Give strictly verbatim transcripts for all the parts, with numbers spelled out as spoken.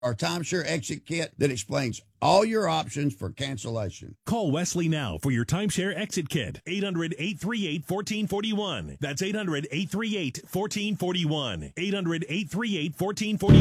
our timeshare exit kit that explains all your options for cancellation. Call Wesley now for your timeshare exit kit. eight hundred, eight three eight, one four four one. That's eight hundred, eight three eight, one four four one. eight hundred, eight three eight, one four four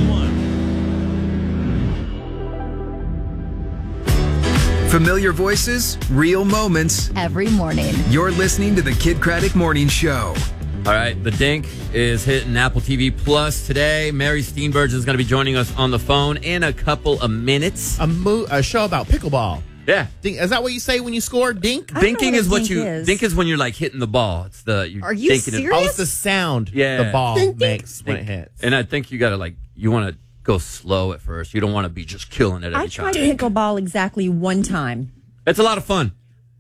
one. Familiar voices, real moments. Every morning. You're listening to the Kid Craddock Morning Show. All right, The Dink is hitting Apple T V Plus today. Mary Steenburgen is going to be joining us on the phone in a couple of minutes. A, mo- a show about pickleball. Yeah. Dink, is that what you say when you score? Dink? Dinking is what dink you is. dink is when you're like hitting the ball. It's the you Are you dinking it. serious? Oh, it's the sound Yeah. the ball Dink, dink. makes when it hits. And I think you got to like you want to go slow at first. You don't want to be just killing it every I tried time. pickleball exactly one time. It's a lot of fun.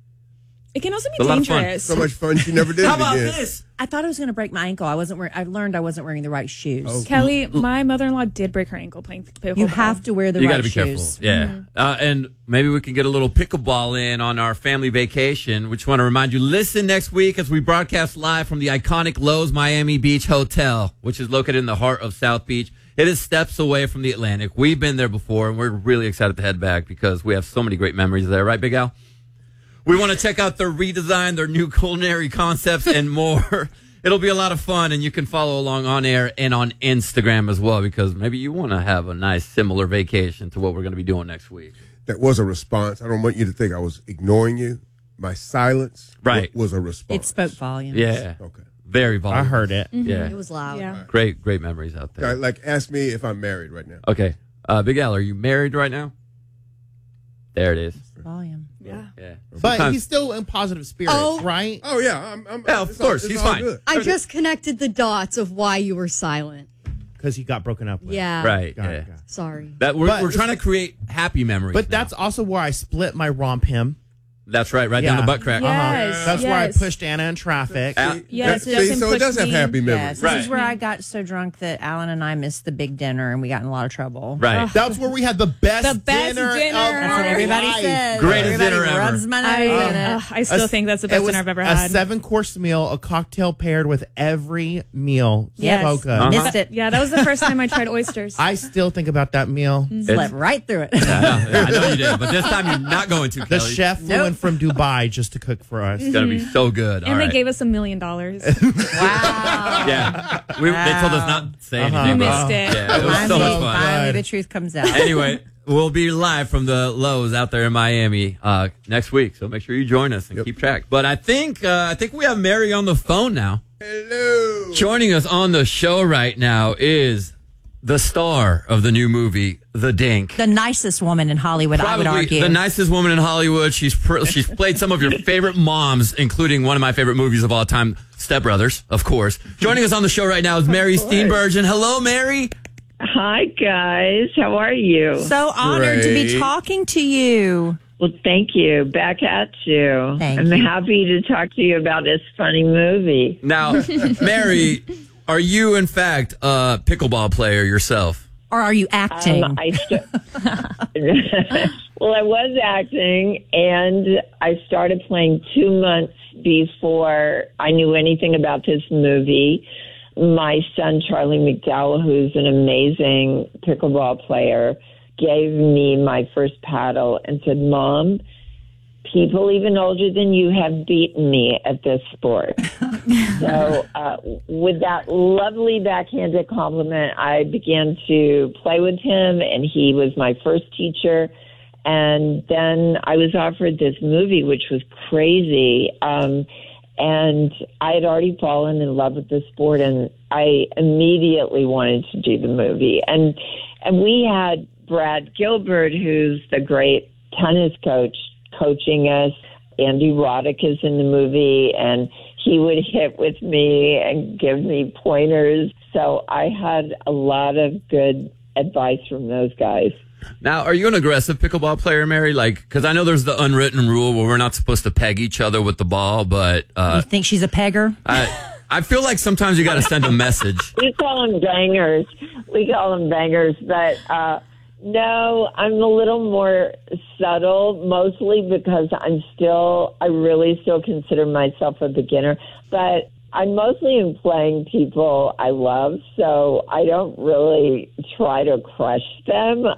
It can also It's be a lot of fun. dangerous. So much fun she never did How it about again. this? I thought I was going to break my ankle. I wasn't wearing. I learned I wasn't wearing the right shoes. Oh. Kelly, my mother-in-law did break her ankle playing pickleball. You have to wear the You right got to be shoes. careful. Yeah. Uh, and maybe we can get a little pickleball in on our family vacation. We just want to remind you, listen next week as we broadcast live from the iconic Lowe's Miami Beach Hotel, which is located in the heart of South Beach. It is steps away from the Atlantic. We've been there before, and we're really excited to head back because we have so many great memories there. Right, Big Al? We want to check out their redesign, their new culinary concepts, and more. It'll be a lot of fun, and you can follow along on air and on Instagram as well, because maybe you want to have a nice, similar vacation to what we're going to be doing next week. That was a response. I don't want you to think I was ignoring you. My silence Right. was a response. It spoke volumes. Yeah. Okay. Very voluble. I heard it. Yeah. It was loud. Yeah. Great, great memories out there. All right, like, ask me if I'm married right now. Okay. Uh, Big Al, are you married right now? There it is. Volume. Yeah. Yeah. But Sometimes- he's still in positive spirits, Oh. right? Oh, yeah. I'm, I'm, Yeah, of it's all- course. it's He's all fine. good. I just connected the dots of why you were silent. Because he got broken up with. Yeah. Right. Got it, Yeah. got it. Sorry. That we're, But- we're trying to create happy memories. But now. that's also where I split my romp him. that's right, right down Yeah. the butt crack. Yes. That's where I yes. pushed Anna in traffic. Uh, Yes, See, it doesn't so it push does have me. happy Yes, memories. this Right. is where I got so drunk that Alan and I missed the big dinner and we got in a lot of trouble. Right. That's where we had the best, The best dinner, dinner. of That's our what Everybody life. says. Greatest Everybody dinner ever. rubs my nose I, in it. uh, I still A- think that's the it best was dinner I've ever a had. seven-course meal, a cocktail paired with every meal. Yes. So good. Uh-huh. Missed it. Yeah, that was the first time I tried oysters. I still think about that meal. Slept right through it. I know, yeah, I know you did, but this time you're not going to, The Kelly. chef flew Nope. in from Dubai just to cook for us. It's going to be so good. and All they right. gave us a million dollars. Wow. Yeah. We, They told us not to say Uh-huh. anything. You but- missed it. Yeah, it was so Finally, much fun. finally Good. the truth comes out. Anyway, we'll be live from the Lowe's out there in Miami uh, next week, so make sure you join us and Yep. keep track. But I think uh, I think we have Mary on the phone now. Hello. Joining us on the show right now is the star of the new movie, The Dink. The nicest woman in Hollywood, I would Probably argue. the nicest woman in Hollywood. She's pr- she's played some of your favorite moms, including one of my favorite movies of all time, Step Brothers, of course. Joining us on the show right now is Mary Steenburgen. Hello, Mary. Hi, guys. How are you? So honored to be Great. talking to you. Well, thank you. Back at you. Thank I'm you. happy to talk to you about this funny movie. Now, Mary, are you in fact a pickleball player yourself? Or are you acting? Um, I st- well, I was acting, and I started playing two months before I knew anything about this movie. My son, Charlie McDowell, who's an amazing pickleball player, gave me my first paddle and said, Mom, people even older than you have beaten me at this sport. So uh, with that lovely backhanded compliment, I began to play with him, and he was my first teacher. And then I was offered this movie, which was crazy. Um, and I had already fallen in love with the sport, and I immediately wanted to do the movie. And and we had Brad Gilbert, who's the great tennis coach, coaching us. Andy Roddick is in the movie, and he would hit with me and give me pointers. So I had a lot of good advice from those guys. Now, are you an aggressive pickleball player, Mary? Like, because I know there's the unwritten rule where we're not supposed to peg each other with the ball, but uh, you think she's a pegger? I, I feel like sometimes you got to send a message. We call them bangers. We call them bangers, but uh, no, I'm a little more subtle, mostly because I'm still, I really still consider myself a beginner. But I'm mostly in playing people I love, so I don't really try to crush them.